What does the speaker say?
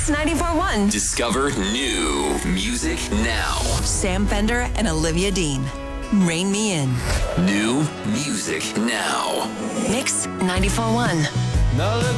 Mix 94.1. Discover new music now. Sam Fender and Olivia Dean. Rein Me In. New music now. Mix 94.1.